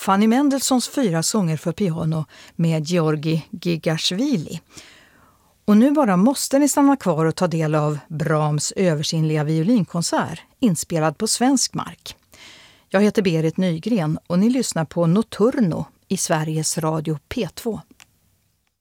Fanny Mendelssohns 4 sånger för piano med Georgi Gigashvili. Och nu bara måste ni stanna kvar och ta del av Brahms översinnliga violinkonsert inspelad på svensk mark. Jag heter Berit Nygren och ni lyssnar på Notturno i Sveriges Radio P2.